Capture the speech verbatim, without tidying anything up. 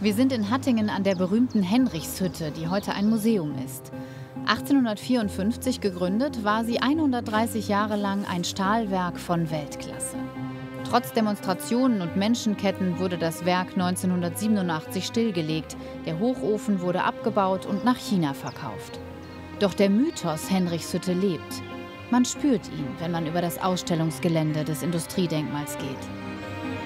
Wir sind in Hattingen an der berühmten Henrichshütte, die heute ein Museum ist. achtzehnhundertvierundfünfzig gegründet, war sie hundertdreißig Jahre lang ein Stahlwerk von Weltklasse. Trotz Demonstrationen und Menschenketten wurde das Werk neunzehnhundertsiebenundachtzig stillgelegt. Der Hochofen wurde abgebaut und nach China verkauft. Doch der Mythos Henrichshütte lebt. Man spürt ihn, wenn man über das Ausstellungsgelände des Industriedenkmals geht.